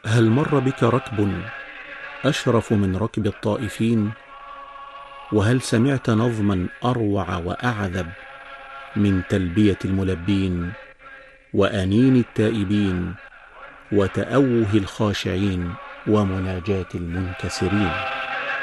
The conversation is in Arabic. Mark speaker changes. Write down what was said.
Speaker 1: هل مر بك ركب أشرف من ركب الطائفين؟ وهل سمعت نظما أروع وأعذب من تلبية الملبين وأنين التائبين وتأوه الخاشعين ومناجاة المنكسرين؟